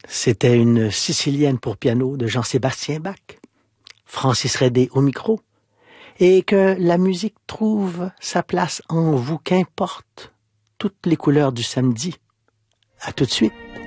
C'était une Sicilienne pour piano de Jean-Sébastien Bach. Francis Redé au micro. Et que la musique trouve sa place en vous, qu'importe toutes les couleurs du samedi. À tout de suite.